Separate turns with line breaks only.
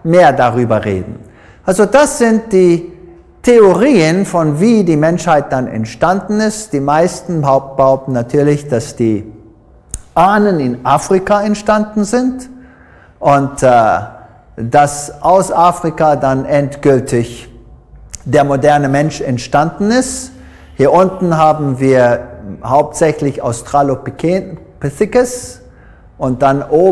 mehr darüber reden. Also das sind die Theorien von wie die Menschheit dann entstanden ist. Die meisten behaupten natürlich, dass die Ahnen in Afrika entstanden sind und dass aus Afrika dann endgültig der moderne Mensch entstanden ist. Hier unten haben wir hauptsächlich Australopithecus und dann oben